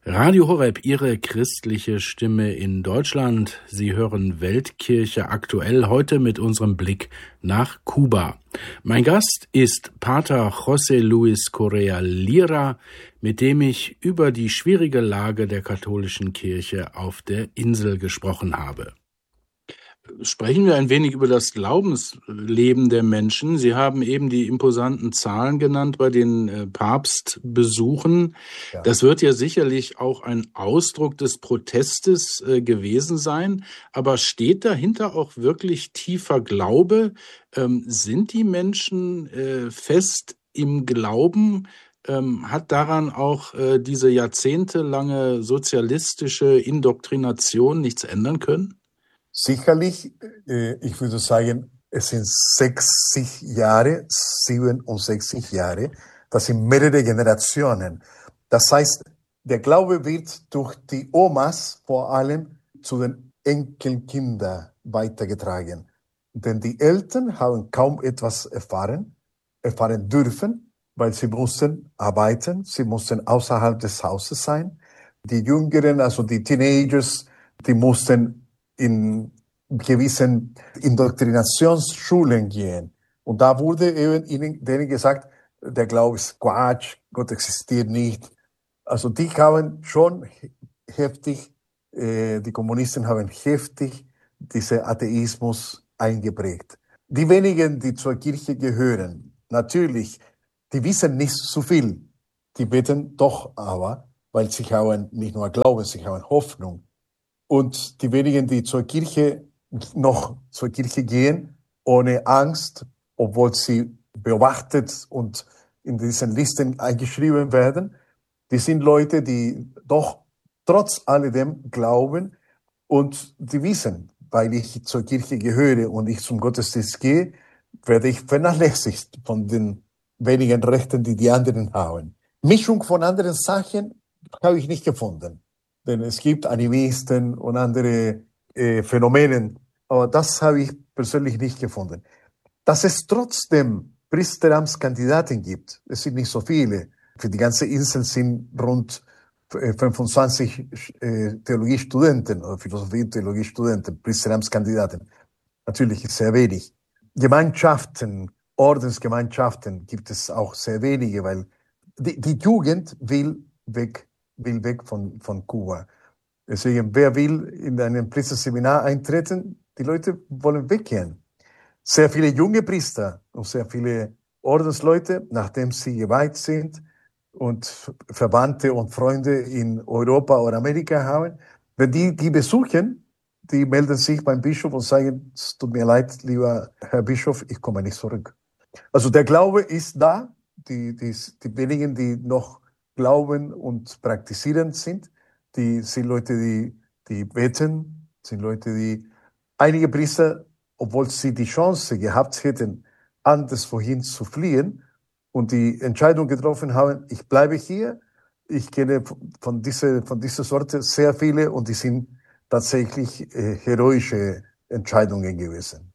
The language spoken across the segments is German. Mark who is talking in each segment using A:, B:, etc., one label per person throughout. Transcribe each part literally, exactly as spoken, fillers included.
A: Radio Horeb, Ihre christliche Stimme in Deutschland. Sie hören Weltkirche aktuell, heute mit unserem Blick nach Kuba. Mein Gast ist Pater José Luis Correa Lira, mit dem ich über die schwierige Lage der katholischen Kirche auf der Insel gesprochen habe. Sprechen wir ein wenig über das Glaubensleben der Menschen. Sie haben eben die imposanten Zahlen genannt bei den äh, Papstbesuchen. Ja. Das wird ja sicherlich auch ein Ausdruck des Protestes äh, gewesen sein. Aber steht dahinter auch wirklich tiefer Glaube? Ähm, sind die Menschen äh, fest im Glauben? Ähm, hat daran auch äh, diese jahrzehntelange sozialistische Indoktrination nichts ändern können?
B: Sicherlich, ich würde sagen, es sind sechzig Jahre, siebenundsechzig Jahre, das sind mehrere Generationen. Das heißt, der Glaube wird durch die Omas vor allem zu den Enkelkindern weitergetragen. Denn die Eltern haben kaum etwas erfahren, erfahren dürfen, weil sie mussten arbeiten, sie mussten außerhalb des Hauses sein. Die Jüngeren, also die Teenagers, die mussten in gewissen Indoktrinationsschulen gehen. Und da wurde eben ihnen, denen gesagt, der Glaube ist Quatsch, Gott existiert nicht. Also die haben schon heftig, äh, die Kommunisten haben heftig diesen Atheismus eingeprägt. Die wenigen, die zur Kirche gehören, natürlich, die wissen nicht so viel. Die beten doch aber, weil sie haben nicht nur Glauben, sie haben Hoffnung. Und die wenigen, die zur Kirche noch zur Kirche gehen, ohne Angst, obwohl sie beobachtet und in diesen Listen eingeschrieben werden, die sind Leute, die doch trotz alledem glauben und die wissen, weil ich zur Kirche gehöre und ich zum Gottesdienst gehe, werde ich vernachlässigt von den wenigen Rechten, die die anderen haben. Mischung von anderen Sachen habe ich nicht gefunden. Denn es gibt Animisten und andere äh, Phänomene, aber das habe ich persönlich nicht gefunden. Dass es trotzdem Priesteramtskandidaten gibt, es sind nicht so viele. Für die ganze Insel sind rund fünfundzwanzig äh, Theologiestudenten oder Philosophie- und Theologiestudenten, Priesteramtskandidaten. Natürlich ist sehr wenig. Gemeinschaften, Ordensgemeinschaften gibt es auch sehr wenige, weil die, die Jugend will weg will weg von, von Kuba. Deswegen, wer will in einem Priesterseminar eintreten? Die Leute wollen weggehen. Sehr viele junge Priester und sehr viele Ordensleute, nachdem sie geweiht sind und Verwandte und Freunde in Europa oder Amerika haben, wenn die die besuchen, die melden sich beim Bischof und sagen, es tut mir leid, lieber Herr Bischof, ich komme nicht zurück. Also der Glaube ist da, die, die, die wenigen, die noch glauben und praktizieren sind, die sind Leute, die, die beten, sind Leute, die, einige Priester, obwohl sie die Chance gehabt hätten, anderswohin zu fliehen und die Entscheidung getroffen haben, ich bleibe hier, ich kenne von dieser, von dieser Sorte sehr viele und die sind tatsächlich äh, heroische Entscheidungen gewesen.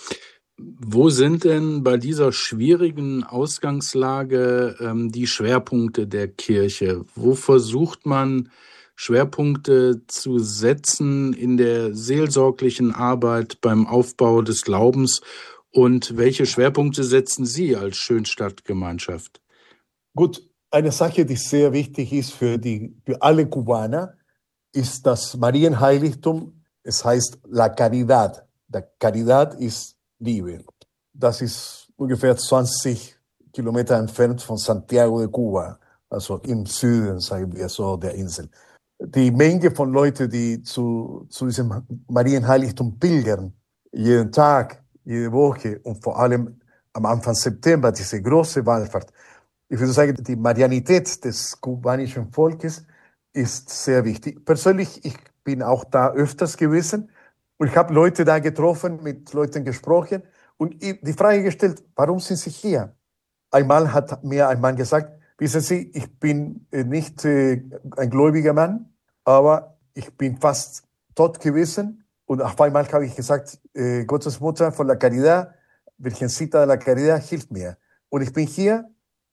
A: Wo sind denn bei dieser schwierigen Ausgangslage ähm, die Schwerpunkte der Kirche? Wo versucht man, Schwerpunkte zu setzen in der seelsorglichen Arbeit beim Aufbau des Glaubens? Und welche Schwerpunkte setzen Sie als Schönstadtgemeinschaft?
B: Gut, eine Sache, die sehr wichtig ist für, die, für alle Kubaner, ist das Marienheiligtum. Es heißt La Caridad. La Caridad ist Liebe. Das ist ungefähr zwanzig Kilometer entfernt von Santiago de Cuba, also im Süden, sagen wir so, der Insel. Die Menge von Leuten, die zu, zu diesem Marienheiligtum pilgern, jeden Tag, jede Woche und vor allem am Anfang September, diese große Wallfahrt. Ich würde sagen, die Marianität des kubanischen Volkes ist sehr wichtig. Persönlich, ich bin auch da öfters gewesen. Und ich habe Leute da getroffen, mit Leuten gesprochen und die Frage gestellt, warum sind Sie hier? Einmal hat mir ein Mann gesagt, wissen Sie, ich bin nicht äh, ein gläubiger Mann, aber ich bin fast tot gewesen. Und auf einmal habe ich gesagt, äh, Gottes Mutter von la Caridad, Virgencita de la Caridad, hilft mir. Und ich bin hier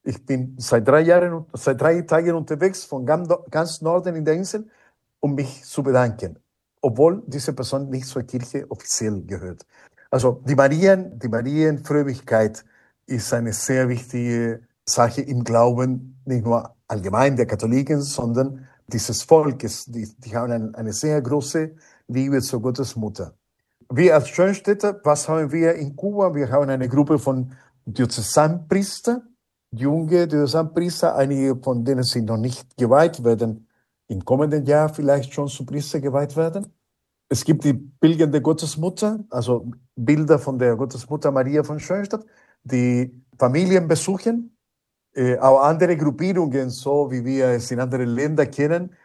B: Ich bin seit drei Jahren, seit drei Tagen unterwegs von ganz Norden in der Insel, um mich zu bedanken, obwohl diese Person nicht zur Kirche offiziell gehört. Also die Marien, die Marienfrömmigkeit ist eine sehr wichtige Sache im Glauben, nicht nur allgemein der Katholiken, sondern dieses Volkes. Die, die haben eine, eine sehr große Liebe zur Gottesmutter. Wir als Schönstädter, was haben wir in Kuba? Wir haben eine Gruppe von Diözesanpriester, junge Diözesanpriester, einige von denen sind noch nicht geweiht, werden im kommenden Jahr vielleicht schon zu Priester geweiht werden. Es gibt die pilgernde Gottesmutter, also Bilder von der Gottesmutter Maria von Schönstadt, die Familien besuchen, äh, auch andere Gruppierungen, so wie wir es in anderen Ländern kennen,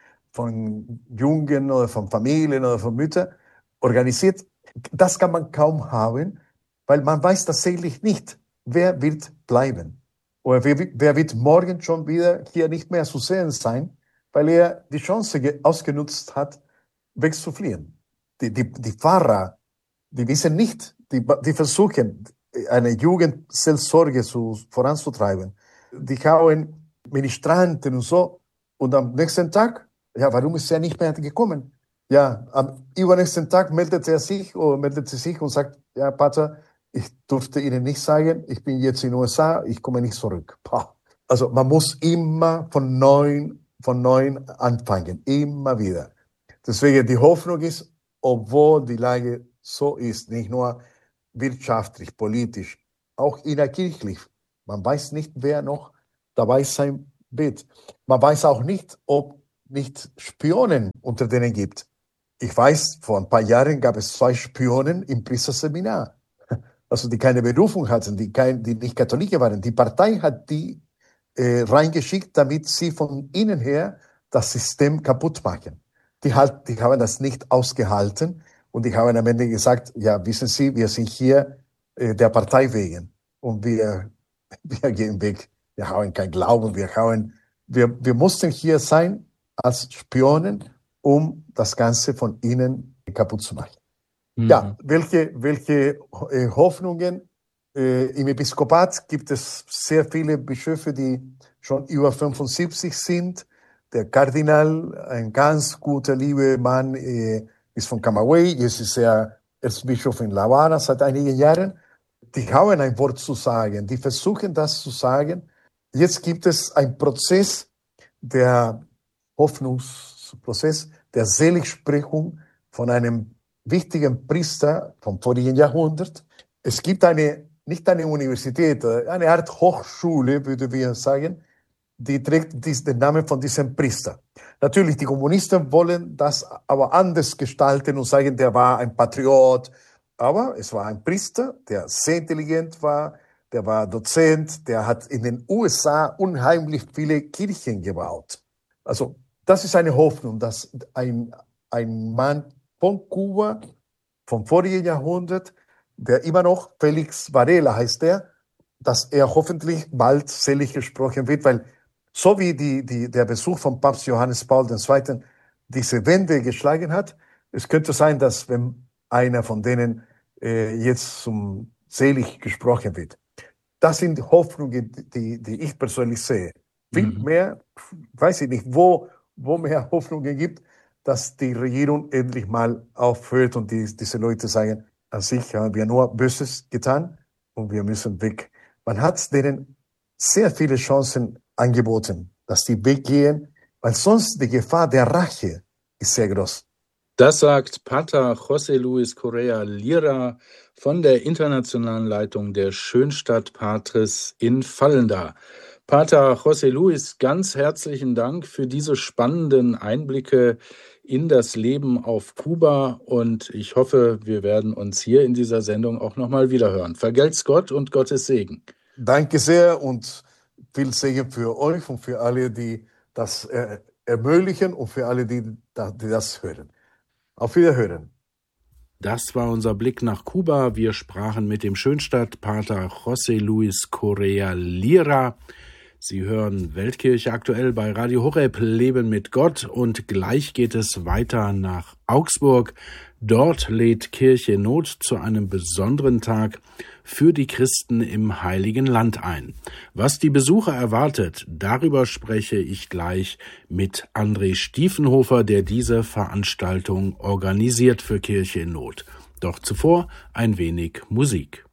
B: von Jungen oder von Familien oder von Müttern, organisiert. Das kann man kaum haben, weil man weiß tatsächlich nicht, wer wird bleiben. Oder wer, wer wird morgen schon wieder hier nicht mehr zu sehen sein, weil er die Chance ausgenutzt hat, wegzufliehen. Die, die, die Pfarrer, die wissen nicht, die, die versuchen, eine Jugendseelsorge zu, voranzutreiben. Die haben Ministranten und so. Und am nächsten Tag, ja, warum ist er nicht mehr gekommen? Ja, am übernächsten Tag meldet er sich oder meldet sie sich und sagt, ja, Pater, ich durfte Ihnen nicht sagen, ich bin jetzt in den U S A, ich komme nicht zurück. Pah. Also man muss immer von neuem, von neuem anfangen, immer wieder. Deswegen die Hoffnung ist, obwohl die Lage so ist, nicht nur wirtschaftlich, politisch, auch innerkirchlich. Man weiß nicht, wer noch dabei sein wird. Man weiß auch nicht, ob nicht Spionen unter denen gibt. Ich weiß, vor ein paar Jahren gab es zwei Spionen im Priesterseminar. Also die keine Berufung hatten, die, kein, die nicht Katholiken waren. Die Partei hat die äh, reingeschickt, damit sie von innen her das System kaputt machen. Die, halt, die haben das nicht ausgehalten und die haben am Ende gesagt, ja, wissen Sie, wir sind hier äh, der Partei wegen und wir, wir gehen weg. Wir haben keinen Glauben, wir, haben, wir, wir mussten hier sein als Spionen, um das Ganze von innen kaputt zu machen. Mhm. Ja, welche, welche äh, Hoffnungen? Äh, Im Episkopat gibt es sehr viele Bischöfe, die schon über fünfundsiebzig sind. Der Kardinal, ein ganz guter, lieber Mann, äh, ist von Camagüey, jetzt ist er Erzbischof in La Habana seit einigen Jahren. Die haben ein Wort zu sagen, die versuchen das zu sagen. Jetzt gibt es einen Prozess, der Hoffnungsprozess, der Seligsprechung von einem wichtigen Priester vom vorigen Jahrhundert. Es gibt eine, nicht eine Universität, eine Art Hochschule, würde wir sagen, die trägt dies, den Namen von diesem Priester. Natürlich, die Kommunisten wollen das aber anders gestalten und sagen, der war ein Patriot. Aber es war ein Priester, der sehr intelligent war, der war Dozent, der hat in den U S A unheimlich viele Kirchen gebaut. Also das ist eine Hoffnung, dass ein, ein Mann von Kuba, vom vorigen Jahrhundert, der immer noch, Felix Varela heißt er, dass er hoffentlich bald selig gesprochen wird, weil so wie die, die, der Besuch von Papst Johannes Paul der Zweite diese Wende geschlagen hat, es könnte sein, dass wenn einer von denen äh, jetzt zum selig gesprochen wird. Das sind Hoffnungen, die, die ich persönlich sehe. Viel mhm. mehr, weiß ich nicht, wo, wo mehr Hoffnungen gibt, dass die Regierung endlich mal aufhört und die, diese Leute sagen, an sich haben wir nur Böses getan und wir müssen weg. Man hat denen sehr viele Chancen angeboten, dass die weggehen, weil sonst die Gefahr der Rache ist sehr groß.
A: Das sagt Pater José Luis Correa Lira von der internationalen Leitung der Schönstatt Patris in Fallenda. Pater José Luis, ganz herzlichen Dank für diese spannenden Einblicke in das Leben auf Kuba und ich hoffe, wir werden uns hier in dieser Sendung auch nochmal wiederhören. Vergelt's Gott und Gottes Segen.
B: Danke sehr und viel Segen für euch und für alle, die das äh, ermöglichen und für alle, die, die das hören. Auf Wiederhören.
A: Das war unser Blick nach Kuba. Wir sprachen mit dem Schönstatt-Pater José Luis Correa Lira. Sie hören Weltkirche aktuell bei Radio Horeb, Leben mit Gott, und gleich geht es weiter nach Augsburg. Dort lädt Kirche Not zu einem besonderen Tag für die Christen im Heiligen Land ein. Was die Besucher erwartet, darüber spreche ich gleich mit André Stiefenhofer, der diese Veranstaltung organisiert für Kirche in Not. Doch zuvor ein wenig Musik.